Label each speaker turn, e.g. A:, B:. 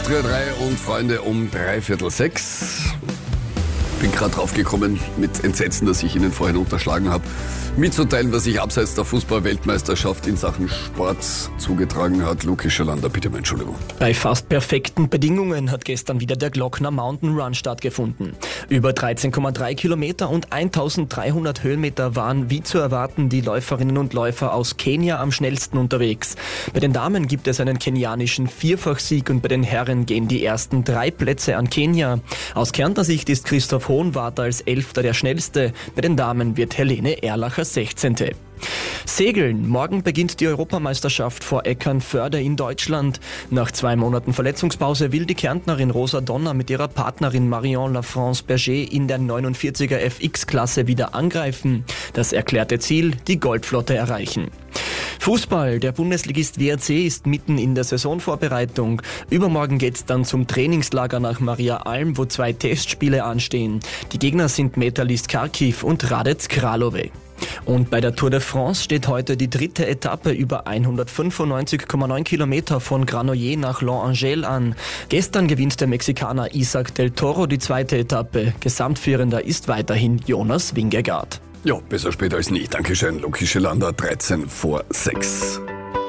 A: Live-3 und Freunde um 5:45. Bin gerade drauf gekommen, mit Entsetzen, dass ich Ihnen vorhin unterschlagen habe, mitzuteilen, was sich abseits der Fußball-Weltmeisterschaft in Sachen Sport zugetragen hat. Luki Schalander, bitte um Entschuldigung.
B: Bei fast perfekten Bedingungen hat gestern wieder der Glockner Mountain Run stattgefunden. Über 13,3 Kilometer und 1300 Höhenmeter waren, wie zu erwarten, die Läuferinnen und Läufer aus Kenia am schnellsten unterwegs. Bei den Damen gibt es einen kenianischen Vierfachsieg und bei den Herren gehen die ersten 3 Plätze an Kenia. Aus Kärntner Sicht ist Christoph Hohenwarter als Elfter der schnellste. Bei den Damen wird Helene Erlacher 16. Segeln. Morgen beginnt die Europameisterschaft vor Eckernförde in Deutschland. Nach 2 Monaten Verletzungspause will die Kärntnerin Rosa Donner mit ihrer Partnerin Marion Lafrance Berger in der 49er FX-Klasse wieder angreifen. Das erklärte Ziel, die Goldflotte erreichen. Fußball. Der Bundesligist WRC ist mitten in der Saisonvorbereitung. Übermorgen geht's dann zum Trainingslager nach Maria Alm, wo 2 Testspiele anstehen. Die Gegner sind Metalist Kharkiv und Radec Kralove. Und bei der Tour de France steht heute die 3. Etappe über 195,9 Kilometer von Granollers nach Longangel an. Gestern gewinnt der Mexikaner Isaac del Toro die 2. Etappe. Gesamtführender ist weiterhin Jonas Vingegaard.
A: Ja, besser später als nie. Dankeschön, Luki Schalander, 6:13.